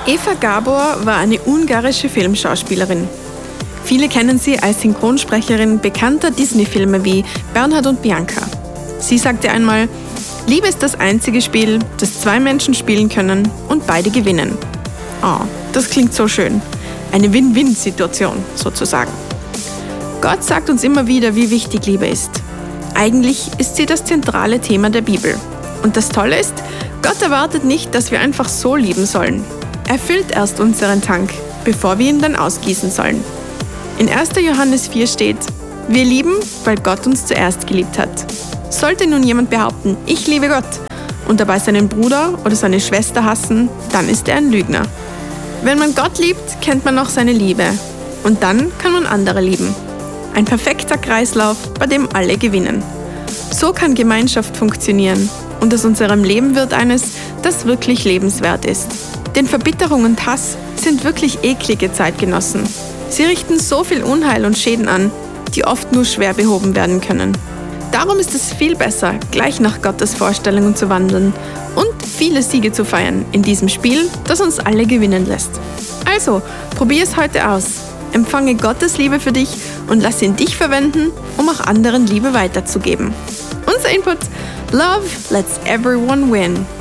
Eva Gabor war eine ungarische Filmschauspielerin. Viele kennen sie als Synchronsprecherin bekannter Disney-Filme wie Bernhard und Bianca. Sie sagte einmal: Liebe ist das einzige Spiel, das zwei Menschen spielen können und beide gewinnen. Oh, das klingt so schön. Eine Win-Win-Situation sozusagen. Gott sagt uns immer wieder, wie wichtig Liebe ist. Eigentlich ist sie das zentrale Thema der Bibel. Und das Tolle ist, Gott erwartet nicht, dass wir einfach so lieben sollen. Er füllt erst unseren Tank, bevor wir ihn dann ausgießen sollen. In 1. Johannes 4 steht: Wir lieben, weil Gott uns zuerst geliebt hat. Sollte nun jemand behaupten, ich liebe Gott, und dabei seinen Bruder oder seine Schwester hassen, dann ist er ein Lügner. Wenn man Gott liebt, kennt man auch seine Liebe. Und dann kann man andere lieben. Ein perfekter Kreislauf, bei dem alle gewinnen. So kann Gemeinschaft funktionieren. Und aus unserem Leben wird eines, das wirklich lebenswert ist. Denn Verbitterung und Hass sind wirklich eklige Zeitgenossen. Sie richten so viel Unheil und Schäden an, die oft nur schwer behoben werden können. Darum ist es viel besser, gleich nach Gottes Vorstellungen zu wandeln und viele Siege zu feiern in diesem Spiel, das uns alle gewinnen lässt. Also, probier es heute aus. Empfange Gottes Liebe für dich und lass ihn dich verwenden, um auch anderen Liebe weiterzugeben. Unser Input: Love lets everyone win.